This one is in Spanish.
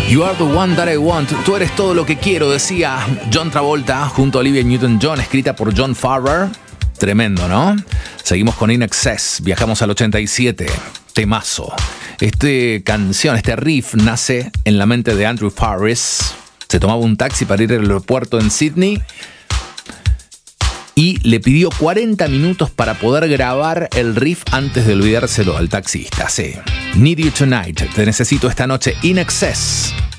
You are the one that I want. Tú eres todo lo que quiero, decía John Travolta junto a Olivia Newton-John, escrita por John Farrar. Tremendo, ¿no? Seguimos con In Excess, viajamos al 87. Temazo. Canción, este riff nace en la mente de Andrew Farris. Se tomaba un taxi para ir al aeropuerto en Sydney y le pidió 40 minutos para poder grabar el riff antes de olvidárselo al taxista. Sí. Need You Tonight, te necesito esta noche, In Excess.